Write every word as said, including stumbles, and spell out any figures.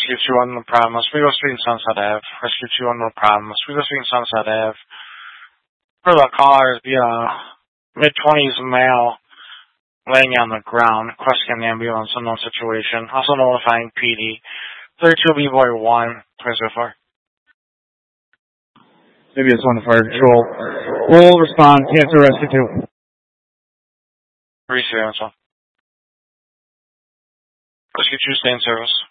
Rescue two on the problem. Oswego Street and Sunset Ave. Rescue two on the problem. Oswego Street and Sunset Ave. For the caller, the uh, mid-twenties male laying on the ground, requesting an ambulance, unknown situation. Also notifying P D. thirty-two B-Boy one, please go for. Maybe it's one fire control. We'll respond. Cancer Rescue two. Rescue one. Rescue two, stay in service.